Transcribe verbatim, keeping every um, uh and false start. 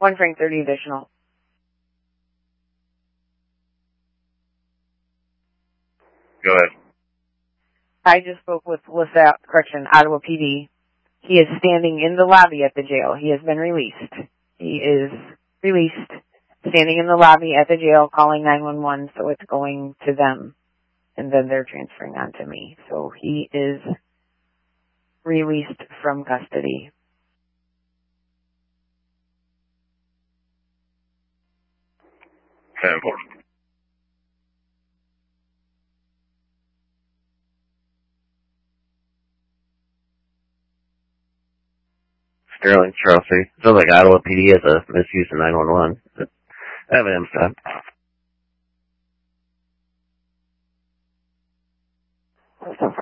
One Frank, thirty additional. Go ahead. I just spoke with LaSalle, correction, Ottawa P D. He is standing in the lobby at the jail. He has been released. He is released, standing in the lobby at the jail, calling nine one one, so it's going to them. And then they're transferring on to me. So he is released from custody. ten four. Sterling, Charles City. Sounds like Ottawa P D has a misuse of nine one one. I have an M stop.